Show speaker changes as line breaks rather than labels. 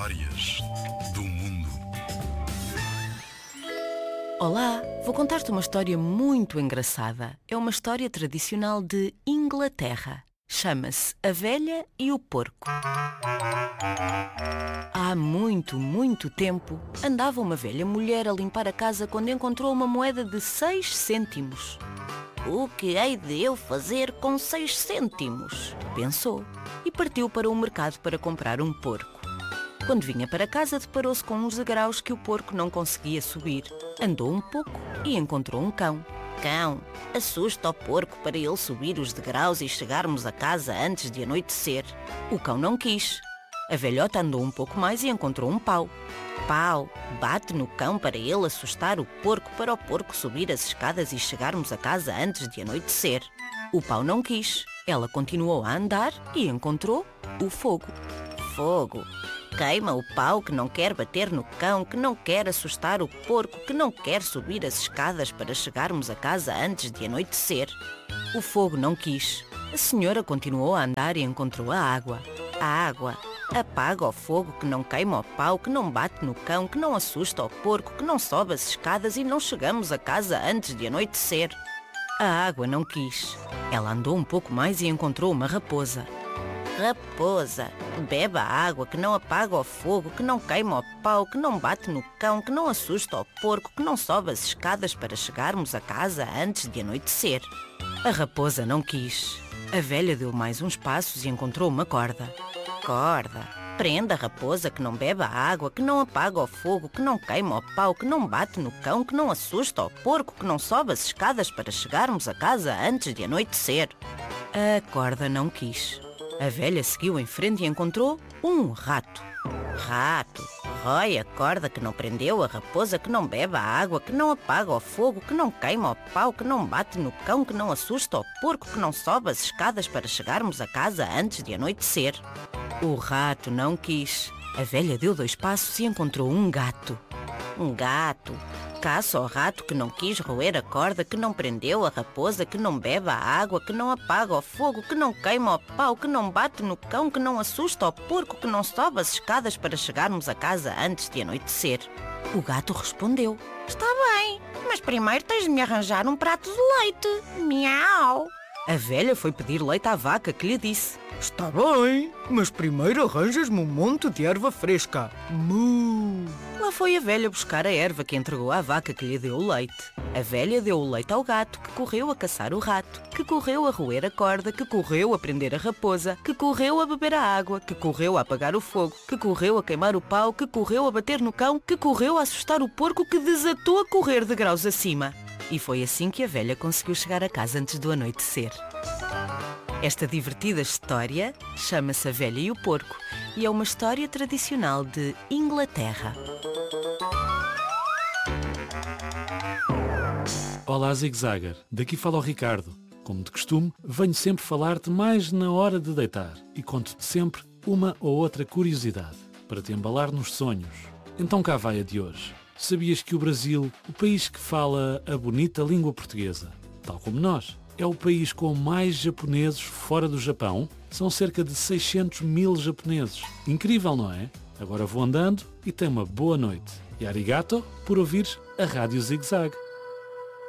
Histórias do mundo.
Olá, vou contar-te uma história muito engraçada. É uma história tradicional de Inglaterra. Chama-se A Velha e o Porco. Há muito tempo, andava uma velha mulher a limpar a casa quando encontrou uma moeda de 6 cêntimos. O que hei de eu fazer com 6 cêntimos? Pensou, e partiu para o mercado para comprar um porco. Quando vinha para casa, deparou-se com uns degraus que o porco não conseguia subir. Andou um pouco e encontrou um cão. Cão, assusta o porco para ele subir os degraus e chegarmos a casa antes de anoitecer. O cão não quis. A velhota andou um pouco mais e encontrou um pau. Pau, bate no cão para ele assustar o porco para o porco subir as escadas e chegarmos a casa antes de anoitecer. O pau não quis. Ela continuou a andar e encontrou o fogo. Fogo, queima o pau que não quer bater no cão, que não quer assustar o porco, que não quer subir as escadas para chegarmos a casa antes de anoitecer. O fogo não quis. A senhora continuou a andar e encontrou a água. A água apaga o fogo que não queima o pau, que não bate no cão, que não assusta o porco, que não sobe as escadas e não chegamos a casa antes de anoitecer. A água não quis. Ela andou um pouco mais e encontrou uma raposa. Raposa, bebe a água que não apaga o fogo, que não queima o pau, que não bate no cão, que não assusta o porco, que não sobe as escadas para chegarmos a casa antes de anoitecer. A raposa não quis. A velha deu mais uns passos e encontrou uma corda. Corda, prenda a raposa que não bebe a água, que não apaga o fogo, que não queima o pau, que não bate no cão, que não assusta o porco, que não sobe as escadas para chegarmos a casa antes de anoitecer. A corda não quis. A velha seguiu em frente e encontrou um rato. Rato, rói a corda que não prendeu a raposa, que não bebe a água, que não apaga o fogo, que não queima o pau, que não bate no cão, que não assusta o porco, que não sobe as escadas para chegarmos a casa antes de anoitecer. O rato não quis. A velha deu 2 passos e encontrou um gato. Um gato, caça o rato que não quis roer a corda, que não prendeu a raposa, que não bebe a água, que não apaga o fogo, que não queima o pau, que não bate no cão, que não assusta o porco, que não sobe as escadas para chegarmos a casa antes de anoitecer. O gato respondeu: Está bem, mas primeiro tens de me arranjar um prato de leite. Miau! A velha foi pedir leite à vaca que lhe disse:
Está bem, mas primeiro arranjas-me um monte de erva fresca. Mu!
Lá foi a velha buscar a erva que entregou à vaca que lhe deu o leite. A velha deu o leite ao gato, que correu a caçar o rato, que correu a roer a corda, que correu a prender a raposa, que correu a beber a água, que correu a apagar o fogo, que correu a queimar o pau, que correu a bater no cão, que correu a assustar o porco, que desatou a correr de graus acima. E foi assim que a velha conseguiu chegar a casa antes do anoitecer. Esta divertida história chama-se A Velha e o Porco e é uma história tradicional de Inglaterra.
Olá, Zig Zagger. Daqui fala o Ricardo. Como de costume, venho sempre falar-te mais na hora de deitar e conto-te sempre uma ou outra curiosidade para te embalar nos sonhos. Então cá vai a de hoje. Sabias que o Brasil, o país que fala a bonita língua portuguesa, tal como nós, é o país com mais japoneses fora do Japão? São cerca de 600 mil japoneses. Incrível, não é? Agora vou andando e tenha uma boa noite. E arigato por ouvires a Rádio Zig Zag.